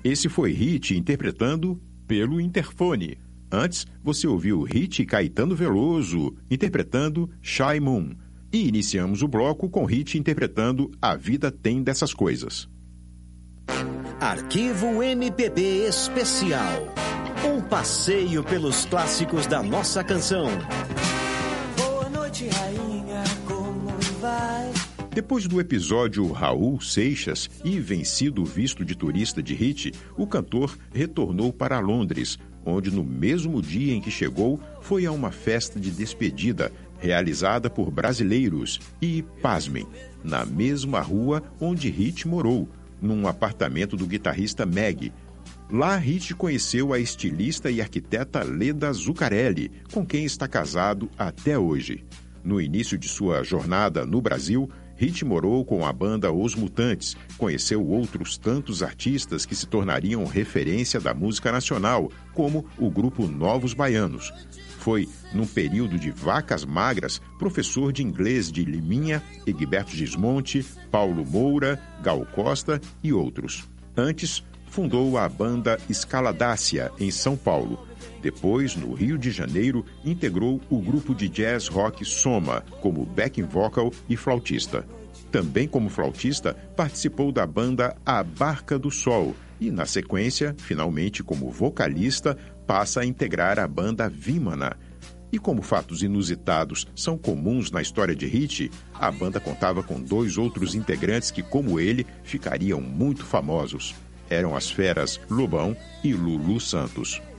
Esse foi Hit interpretando Pelo Interfone. Antes, você ouviu Hit e Caetano Veloso interpretando Shy Moon. E iniciamos o bloco com Hit interpretando A Vida Tem Dessas Coisas. Arquivo MPB Especial. Um passeio pelos clássicos da nossa canção. Boa noite, rainha, como vai? Depois do episódio Raul Seixas e vencido o visto de turista de Hit, o cantor retornou para Londres, onde no mesmo dia em que chegou, foi a uma festa de despedida realizada por brasileiros e, pasmem, na mesma rua onde Hit morou, num apartamento do guitarrista Meg. Lá, Hit conheceu a estilista e arquiteta Leda Zuccarelli, com quem está casado até hoje. No início de sua jornada no Brasil, Hit morou com a banda Os Mutantes, conheceu outros tantos artistas que se tornariam referência da música nacional, como o grupo Novos Baianos. Foi, num período de vacas magras, professor de inglês de Liminha, Egberto Gismonti, Paulo Moura, Gal Costa e outros. Antes, fundou a banda Escaladácia, em São Paulo. Depois, no Rio de Janeiro, integrou o grupo de jazz rock Soma, como backing vocal e flautista. Também como flautista, participou da banda A Barca do Sol e, na sequência, finalmente como vocalista, passa a integrar a banda Vimana. E como fatos inusitados são comuns na história de Hit, a banda contava com 2 outros integrantes que, como ele, ficariam muito famosos. Eram as feras Lobão e Lulu Santos.